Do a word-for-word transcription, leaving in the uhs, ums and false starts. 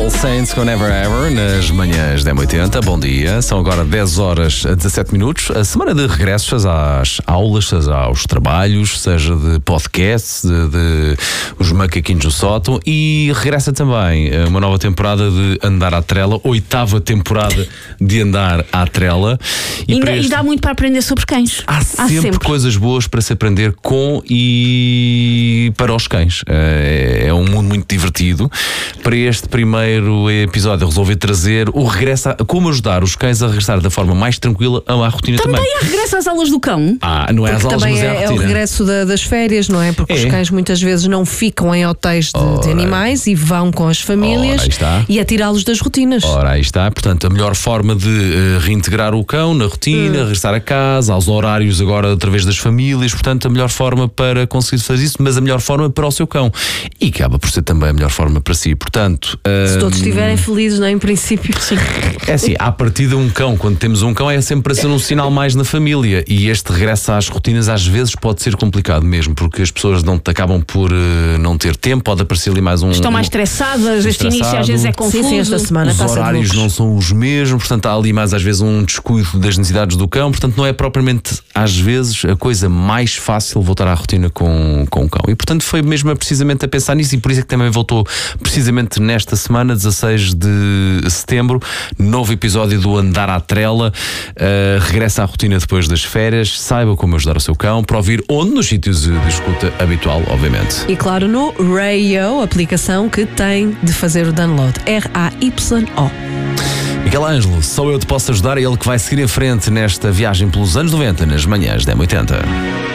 All Saints com Never Ever nas manhãs da M oitenta. Bom dia, são agora dez horas a dezassete minutos. A semana de regressos às aulas, seja aos trabalhos, seja de podcasts, de, de os macaquinhos do sótão, e regressa também uma nova temporada de Andar à Trela, oitava temporada de Andar à Trela. E, Ainda, este... e dá muito para aprender sobre cães. Há, há sempre, sempre coisas boas para se aprender com e para os cães. É, é um mundo muito divertido. Para este primeiro episódio, eu resolvi trazer o regresso a, como ajudar os cães a regressar da forma mais tranquila à rotina também. Também há regresso às aulas do cão? Ah, não é às aulas, também mas é, é a rotina. rotina. É o regresso da, das férias, não é? Porque é. os cães muitas vezes não ficam em hotéis de, Ora, de animais e vão com as famílias. Ora, aí está. E a tirá-los das rotinas. Ora, aí está. Portanto, a melhor forma de uh, reintegrar o cão na rotina, hum. regressar a casa, aos horários agora através das famílias. Portanto, a melhor forma para conseguir fazer isso, mas a melhor forma para o seu cão. E acaba por ser também a melhor forma para si. Portanto, uh, se todos estiverem felizes, não é? Em princípio, sim. É assim, à partida um cão, quando temos um cão, é sempre para ser um sinal mais na família. E este regresso às rotinas às vezes pode ser complicado mesmo, porque as pessoas não acabam por uh, não ter tempo, pode aparecer ali mais um... Estão mais estressadas, este início às vezes é confuso. Sim, esta semana os horários não são os mesmos, portanto há ali mais às vezes um descuido das necessidades do cão, portanto não é propriamente às vezes a coisa mais fácil voltar à rotina com, com o cão. E portanto foi mesmo precisamente a pensar nisso, e por isso é que também voltou precisamente nesta semana, dezasseis de setembro, novo episódio do Andar à Trela. Uh, regressa à rotina depois das férias. Saiba como ajudar o seu cão, para ouvir onde? Nos sítios de escuta habitual, obviamente. E claro, no Rayo, aplicação que tem de fazer o download. R A Y O. Miguel Ângelo, só eu te posso ajudar, é ele que vai seguir em frente nesta viagem pelos anos noventa nas manhãs da M oitenta.